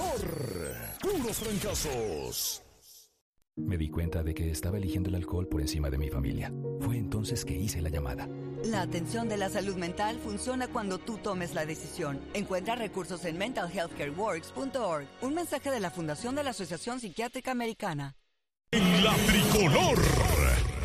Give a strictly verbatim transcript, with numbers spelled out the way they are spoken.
tricolor. Puros fracasos. Me di cuenta de que estaba eligiendo el alcohol por encima de mi familia. Fue entonces que hice la llamada. La atención de la salud mental funciona cuando tú tomes la decisión. Encuentra recursos en mental health care works punto org. Un mensaje de la Fundación de la Asociación Psiquiátrica Americana. En la tricolor.